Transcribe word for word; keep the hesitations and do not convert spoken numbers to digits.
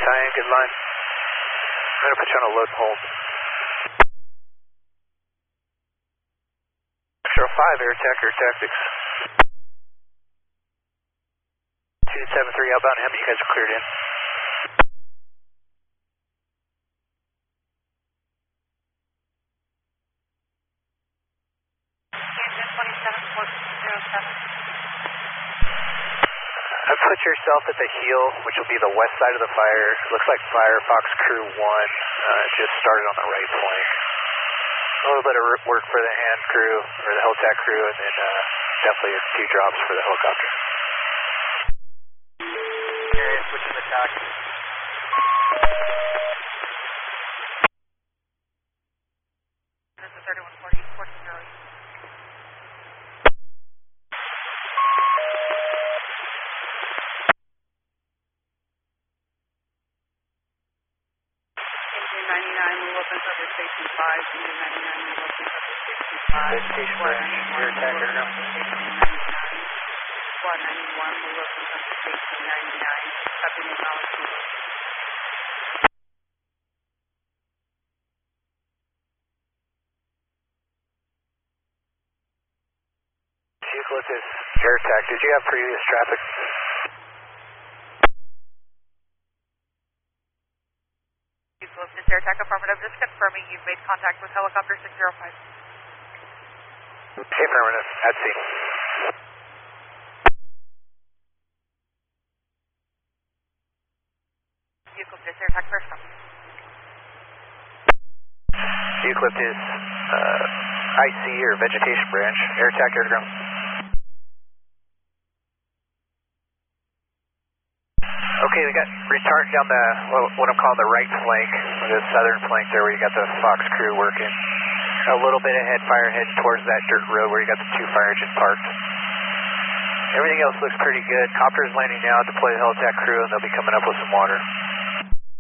Cyan, good line. I'm going to put you on a load and hold. zero five, air attack, air tactics. two seven three outbound Hemi, you guys are cleared in. I put yourself at the heel, which will be the west side of the fire. Looks like Firefox Crew one uh, just started on the right flank. A little bit of work for the hand crew, or the Helltac crew, and then uh, definitely a few drops for the helicopter. Okay, switching the tack. This is thirty-one forty, forty zero. ninety-nine, move up and cover station five. ninety-nine, move up and cover station five. Station branch, air attack, air ground. Squad ninety-one, move up and cover station ninety-nine. Copy, no knowledge, move up. Eucalyptus, air attack, did you have previous traffic? Eucalyptus, air attack, affirmative. Just confirming you've made contact with helicopter six zero five. Okay, affirmative, at sea. Eucalyptus, air attack, first stop. Eucalyptus, uh, I C or vegetation branch, air attack, air ground. Okay, we got retard down the, what I'm calling the right flank, the southern flank there where you got the Fox crew working. A little bit ahead, fire head towards that dirt road where you got the two fire engines parked. Everything else looks pretty good. Copter's landing now, deploy the Helltac crew, and they'll be coming up with some water.